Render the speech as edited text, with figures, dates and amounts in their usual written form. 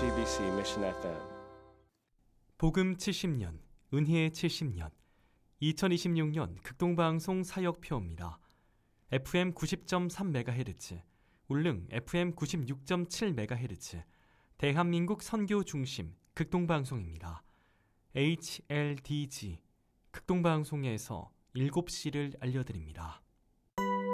JTBC Mission FM. 복음 70년, 은혜의 70년, 2026년 극동방송 사역표입니다. FM 90.3MHz, 울릉 FM 96.7MHz, 대한민국 선교 중심 극동방송입니다. HLDG, 극동방송에서 7시를 알려드립니다.